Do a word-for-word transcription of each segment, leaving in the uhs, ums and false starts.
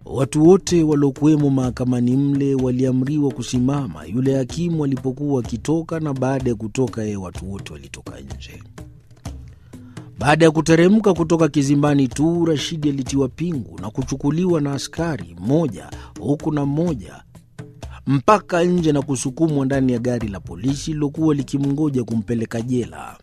Watu wote waliokuwemo mahakamani mle waliamriwa kusimama yule hakimu alipokuwa akitoka, na baada ya kutoka yeye watu wote walitoka nje. Baada ya kuteremka kutoka kizimbani tu, Rashidi alitiwa pingu na kuchukuliwa na askari mmoja huku na mmoja mpaka nje na kusukumwa ndani ya gari la polisi lilokuwa likimngoja kumpeleka jela.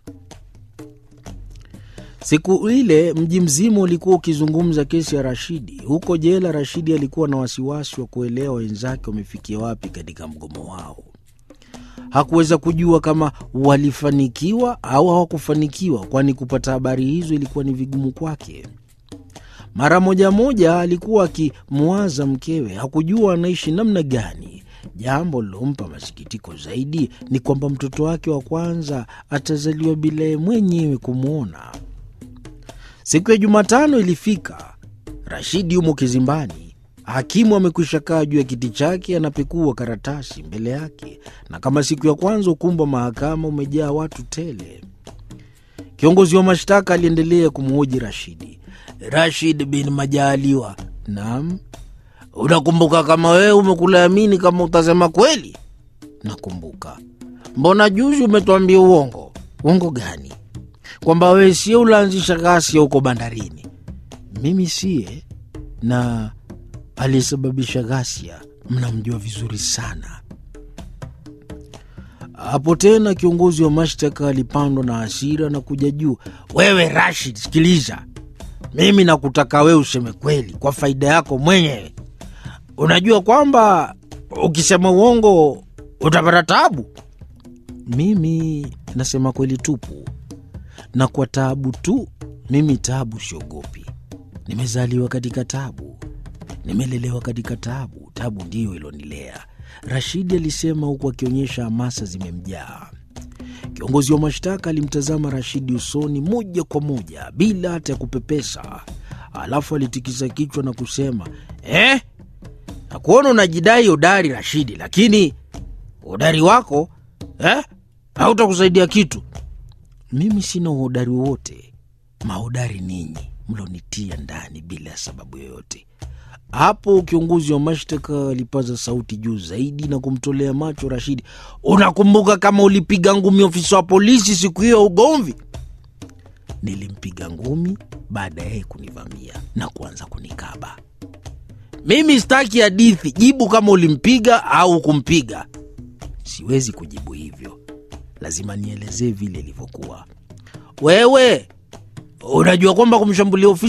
Siku ile mji mzima ulikuwa ukizungumza kesi ya Rashidi. Huko jela, Rashidi alikuwa na wasiwasi wa kuelewa wenzake wamefikia wapi katika mgomo wao. Hakuweza kujua kama walifanikiwa au hawakufanikiwa, kwani kupata habari hizo ilikuwa ni vigumu kwake. Mara moja moja alikuwa akimwaza mkewe, hakujua anaishi namna gani. Jambo lilompa masikitiko zaidi ni kwamba mtoto wake wa kwanza atazaliwa bila yeye mwenyewe kumwona. Siku ya Jumatano ilifika. Rashidi yumo kizimbani. Hakimu amekwisha kaa juu ya kiti chake, anapekua karatasi mbele yake, na kama siku ya kwanza ukumbi wa mahakama umejaa watu tele. Kiongozi wa mashtaka aliendelea kumhoji Rashidi. Rashid bin Majaliwa, naam, unakumbuka kama wewe umekulaamini kama utasema kweli? Nakumbuka. Mbona juzi umetuambia uongo? Uongo gani? Kwamba wewe sio ulaanzisha ghasia huko bandarini? Mimi siye, na aliyesababisha ghasia mnamjua vizuri sana. Hapo tena kiongozi wa mashtaka alipandwa na hasira na kuja juu. Wewe Rashid, sikiliza. Mimi nakutaka wewe useme kweli kwa faida yako mwenyewe. Unajua kwamba ukisema uongo utapata taabu? Mimi nasema kweli tupu. Na kwa taabu tu, mimi taabu siogopi. Nimezaliwa katika taabu. Nimelelewa katika taabu. Taabu ndiyo ilonilea, Rashidi alisema huku akionyesha hamasa zimemjaa. Kiongozi wa mashtaka alimtazama Rashidi usoni moja kwa moja bila hata ya kupepesa. Alafu alitikisa kichwa na kusema, Eh? Nakuona unajidai hodari Rashidi, lakini hodari wako eh, hautakusaidia kitu. Mimi sina uhodari wote. Mahodari ninyi mlonitia ndani bila ya sababu yoyote. Hapo kiongozi wa mashtaka alipaza sauti juu zaidi na kumtolea macho Rashidi. Unakumbuka kama ulipiga ngumi ofisa wa polisi siku hiyo ya ugomvi? Nilimpiga ngumi baada ya yeye kunivamia na kuanza kunikaba. Mimi sitaki hadithi, jibu kama ulimpiga au kumpiga. Siwezi kujibu hivyo. Lazima nielezee vile ilivyokuwa. Wewe unajua kwamba kumshambulia ofisa